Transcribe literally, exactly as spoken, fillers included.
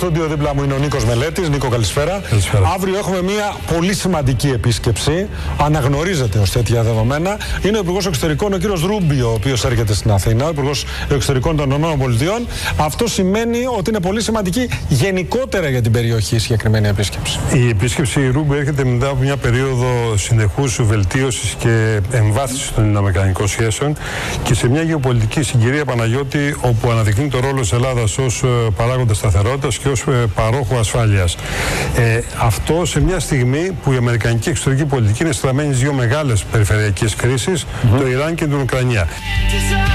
στούντιο δίπλα μου είναι ο Νίκος Μελέτης. Νίκο, καλησπέρα. Καλησπέρα. Αύριο έχουμε μια πολύ σημαντική επίσκεψη. Αναγνωρίζεται ως τέτοια δεδομένα. Είναι ο Υπουργός Εξωτερικών, ο κύριος Ρούμπιο, ο οποίος έρχεται στην Αθήνα, ο Υπουργός Εξωτερικών των ΗΠΑ. Αυτό σημαίνει ότι είναι πολύ σημαντική γενικότερα για την περιοχή η συγκεκριμένη επίσκεψη. Η επίσκεψη Ρούμπιο έρχεται μετά από μια περίοδο συνεχούς βελτίωσης και εμβάθυνσης των Ινδοαμερικανικών σχέσεων και σε μια γεωπολιτική συγκυρία, Παναγιώτη, όπου αναδεικνύει το ρόλο της Ελλάδας ως παράγοντα σταθερότητας και ως παρόχο ασφάλειας. Ε, αυτό σε μια στιγμή που η αμερικανική εξωτερική πολιτική είναι στραμμένη στις δύο μεγάλες περιφερειακές κρίσεις, mm-hmm. το Ιράν και την Ουκρανία.